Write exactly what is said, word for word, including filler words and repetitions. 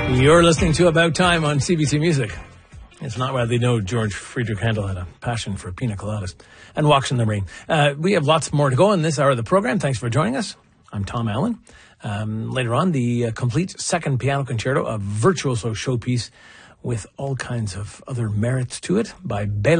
You're listening to About Time on C B C Music. It's not widely known George Friedrich Handel had a passion for pina coladas and walks in the rain. Uh, we have lots more to go in this hour of the program. Thanks for joining us. I'm Tom Allen. Um, later on, the uh, complete second piano concerto, a virtuoso showpiece with all kinds of other merits to it by Bela